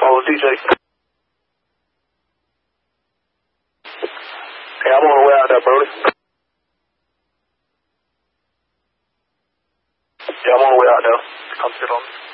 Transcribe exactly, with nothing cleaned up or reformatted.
Oh, D J. Hey, I'm on the way out there, Brody. Yeah, I'm on the way out there. Come sit on me.